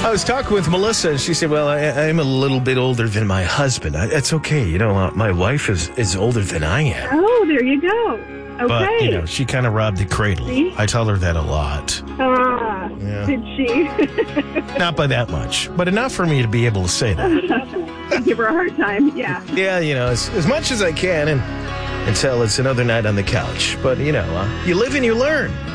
I was talking with Melissa, and she said, well, I'm a little bit older than my husband. It's okay. My wife is older than I am. Oh, there you go. Okay. But, she kind of robbed the cradle. See? I tell her that a lot. Yeah. Did she? Not by that much, but enough for me to be able to say that. Give her a hard time, yeah. Yeah, as much as I can until it's another night on the couch. But, you live and you learn.